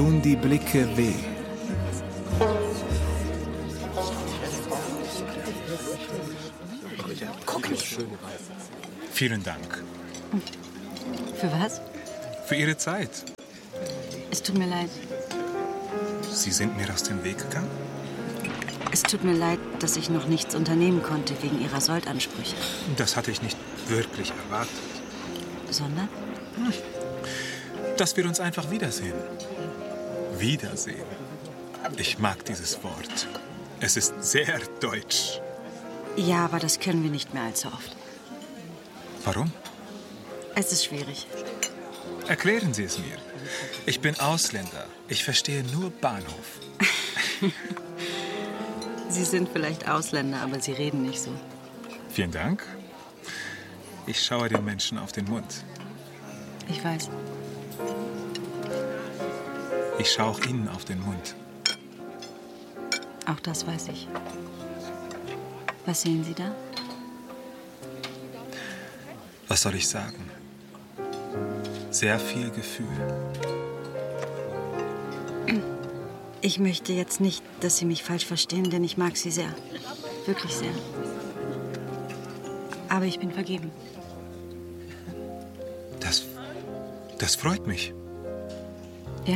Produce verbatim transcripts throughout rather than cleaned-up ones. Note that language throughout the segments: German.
tun die Blicke weh. Guck nicht. Vielen Dank. Für was? Für Ihre Zeit. Es tut mir leid. Sie sind mir aus dem Weg gegangen? Es tut mir leid, dass ich noch nichts unternehmen konnte wegen Ihrer Soldansprüche. Das hatte ich nicht wirklich erwartet. Sondern? Hm. Dass wir uns einfach wiedersehen. Wiedersehen. Ich mag dieses Wort. Es ist sehr deutsch. Ja, aber das können wir nicht mehr allzu oft. Warum? Es ist schwierig. Erklären Sie es mir. Ich bin Ausländer. Ich verstehe nur Bahnhof. Sie sind vielleicht Ausländer, aber Sie reden nicht so. Vielen Dank. Ich schaue den Menschen auf den Mund. Ich weiß. Ich schaue auch Ihnen auf den Mund. Auch das weiß ich. Was sehen Sie da? Was soll ich sagen? Sehr viel Gefühl. Ich möchte jetzt nicht, dass Sie mich falsch verstehen, denn ich mag Sie sehr. Wirklich sehr. Aber ich bin vergeben. Das, das freut mich. Ja?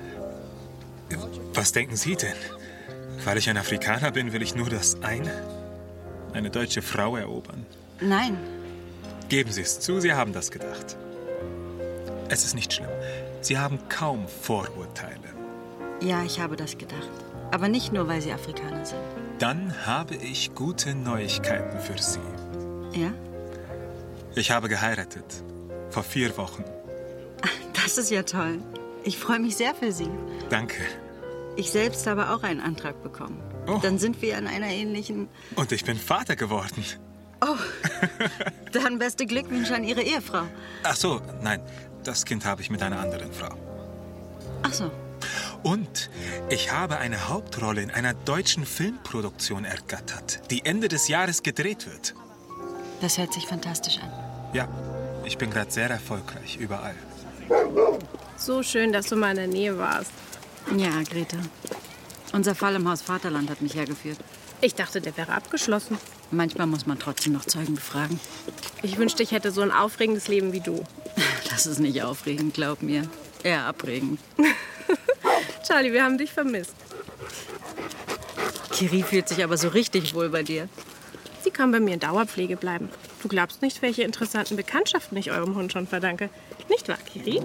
Was denken Sie denn? Weil ich ein Afrikaner bin, will ich nur das eine? Eine deutsche Frau erobern? Nein. Geben Sie es zu, Sie haben das gedacht. Es ist nicht schlimm. Sie haben kaum Vorurteile. Ja, ich habe das gedacht. Aber nicht nur, weil Sie Afrikaner sind. Dann habe ich gute Neuigkeiten für Sie. Ja? Ich habe geheiratet. Vor vier Wochen. Das ist ja toll. Ich freue mich sehr für Sie. Danke. Ich selbst habe auch einen Antrag bekommen. Oh. Dann sind wir an einer ähnlichen... Und ich bin Vater geworden. Oh, dann beste Glückwünsche an Ihre Ehefrau. Ach so, nein. Das Kind habe ich mit einer anderen Frau. Ach so. Und ich habe eine Hauptrolle in einer deutschen Filmproduktion ergattert, die Ende des Jahres gedreht wird. Das hört sich fantastisch an. Ja, ich bin gerade sehr erfolgreich, überall. So schön, dass du mal in der Nähe warst. Ja, Greta. Unser Fall im Haus Vaterland hat mich hergeführt. Ich dachte, der wäre abgeschlossen. Manchmal muss man trotzdem noch Zeugen befragen. Ich wünschte, ich hätte so ein aufregendes Leben wie du. Das ist nicht aufregend, glaub mir. Eher abregend. Charlie, wir haben dich vermisst. Kiri fühlt sich aber so richtig wohl bei dir. Sie kann bei mir in Dauerpflege bleiben. Du glaubst nicht, welche interessanten Bekanntschaften ich eurem Hund schon verdanke. Nicht wahr, Kiri?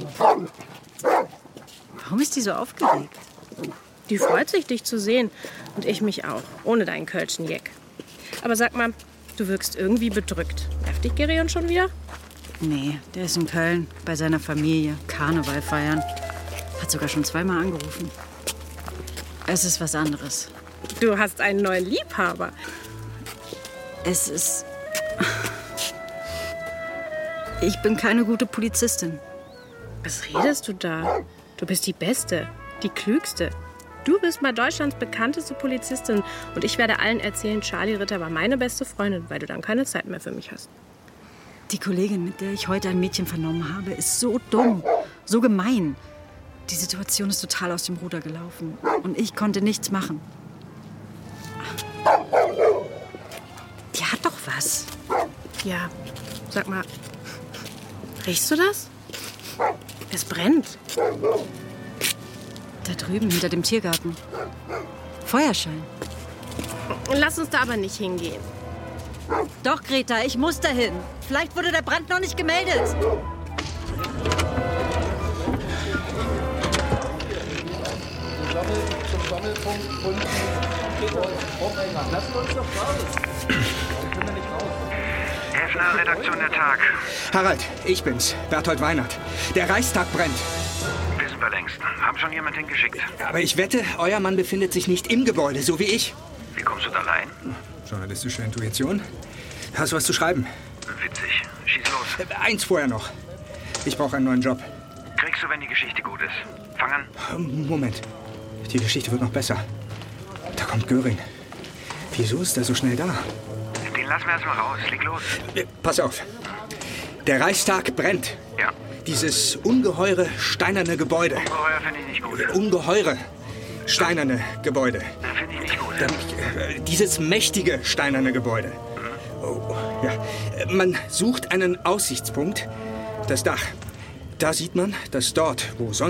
Warum ist die so aufgeregt? Die freut sich, dich zu sehen. Und ich mich auch, ohne deinen kölschen Jeck. Aber sag mal, du wirkst irgendwie bedrückt. Nervt dich Gerion schon wieder? Nee, der ist in Köln bei seiner Familie. Karneval feiern. Hat sogar schon zweimal angerufen. Es ist was anderes. Du hast einen neuen Liebhaber. Es ist... Ich bin keine gute Polizistin. Was redest du da? Du bist die Beste, die Klügste. Du bist mal Deutschlands bekannteste Polizistin. Und ich werde allen erzählen, Charlie Ritter war meine beste Freundin, weil du dann keine Zeit mehr für mich hast. Die Kollegin, mit der ich heute ein Mädchen vernommen habe, ist so dumm, so gemein. Die Situation ist total aus dem Ruder gelaufen. Und ich konnte nichts machen. Die hat doch was. Ja, sag mal, riechst du das? Es brennt. Da drüben, hinter dem Tiergarten. Feuerschein. Lass uns da aber nicht hingehen. Doch, Greta, ich muss dahin. Vielleicht wurde der Brand noch nicht gemeldet. Zum Sammelpunkt und lassen wir uns doch raus. Wir können da nicht raus. Hefner, Redaktion der Tag. Harald, ich bin's, Berthold Weinert. Der Reichstag brennt. Wissen wir längst. Haben schon jemand hingeschickt. Aber ich wette, euer Mann befindet sich nicht im Gebäude, so wie ich. Wie kommst du da rein? Journalistische Intuition. Hast du was zu schreiben? Witzig. Schieß los. Äh, eins vorher noch. Ich brauche einen neuen Job. Kriegst du, wenn die Geschichte gut ist. Fang an. Moment. Die Geschichte wird noch besser. Da kommt Göring. Wieso ist er so schnell da? Den lassen wir erst mal raus. Leg los. Äh, pass auf. Der Reichstag brennt. Ja. Dieses ungeheure steinerne Gebäude. Ungeheuer finde ich nicht gut. Ungeheure steinerne Gebäude. Finde ich nicht gut. Dann, äh, dieses mächtige steinerne Gebäude. Oh, ja. Man sucht einen Aussichtspunkt. Das Dach. Da sieht man, dass dort, wo sonst